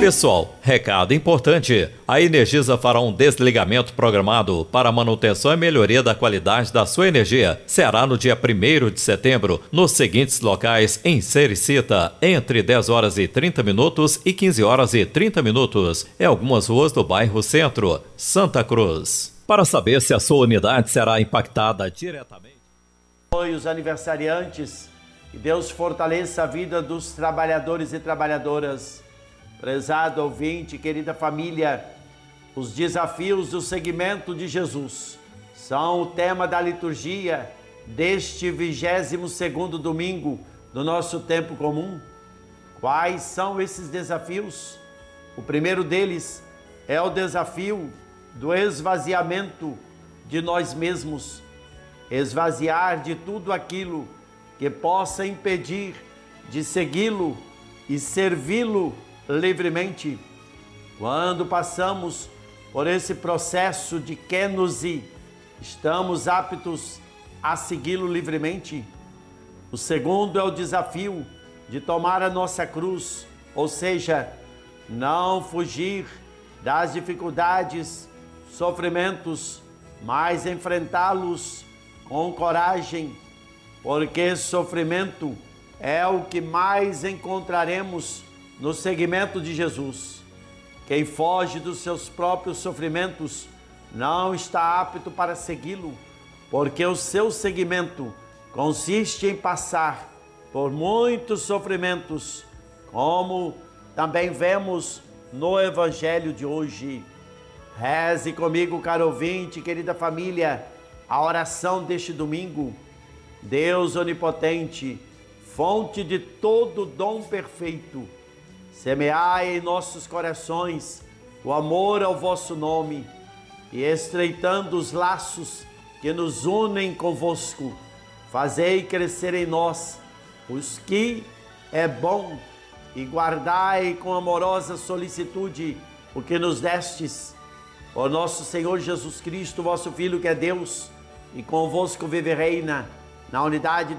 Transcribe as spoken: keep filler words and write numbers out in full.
Pessoal, recado importante. A Energisa fará um desligamento programado para a manutenção e melhoria da qualidade da sua energia. Será no dia primeiro de setembro, nos seguintes locais em Sericita, entre dez horas e trinta minutos e quinze horas e trinta minutos, em algumas ruas do bairro Centro, Santa Cruz. Para saber se a sua unidade será impactada diretamente. Oi, os aniversariantes, que Deus fortaleça a vida dos trabalhadores e trabalhadoras. Prezado ouvinte, querida família, os desafios do segmento de Jesus são o tema da liturgia deste vigésimo segundo domingo do nosso tempo comum. Quais são esses desafios? O primeiro deles é o desafio do esvaziamento de nós mesmos, esvaziar de tudo aquilo que possa impedir de segui-lo e servi-lo livremente. Quando passamos por esse processo de kenosi, estamos aptos a segui-lo livremente. O segundo é o desafio de tomar a nossa cruz, ou seja, não fugir das dificuldades, sofrimentos, mas enfrentá-los com coragem, porque sofrimento é o que mais encontraremos no segmento de Jesus. Quem foge dos seus próprios sofrimentos não está apto para segui-lo, porque o seu segmento consiste em passar por muitos sofrimentos, como também vemos no Evangelho de hoje. Reze comigo, caro ouvinte, querida família, a oração deste domingo. Deus onipotente, fonte de todo dom perfeito, semeai em nossos corações o amor ao vosso nome e, estreitando os laços que nos unem convosco, fazei crescer em nós os que é bom e guardai com amorosa solicitude o que nos destes. Por nosso Senhor Jesus Cristo, vosso Filho, que é Deus, e convosco vive e reina na unidade